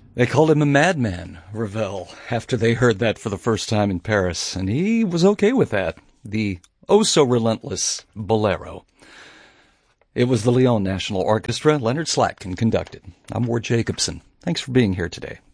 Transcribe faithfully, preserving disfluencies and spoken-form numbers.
They called him a madman, Ravel, after they heard that for the first time in Paris, and he was okay with that. The oh-so-relentless Bolero. It was the Lyon National Orchestra. Leonard Slatkin conducted. I'm Ward Jacobson. Thanks for being here today.